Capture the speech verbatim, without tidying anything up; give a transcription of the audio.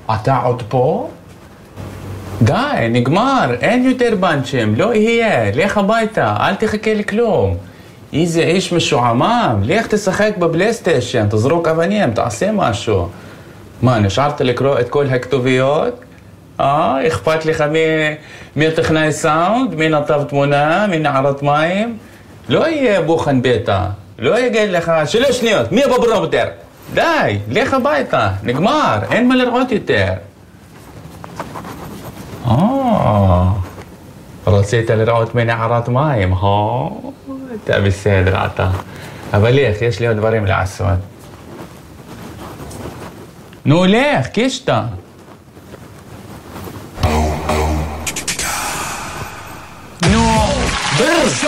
אתה עוד פה? די, נגמר, אין יותר בנצ'ים, לא יהיה, לך הביתה, אל תחכה לכלום. איזה איש משועמם, לך תשחק בבלייסטיישן, תזרוק אבנים, תעשה משהו. מה, נשארת לקרוא את כל הכתוביות? אה, אכפת לך מטכנאי סאונד, מנתב תמונה, מנערת מים? לא יהיה בוחן ביתה, לא יגיד לך שלוש שניות, מי בברומטר? די, לך הביתה, נגמר, אין מה לראות יותר. אה, רצית לראות מנערת מים, אה? אתה בסדר, אתה. אבל לך, יש לי עוד דברים לעשות. נו, לך, קישטה.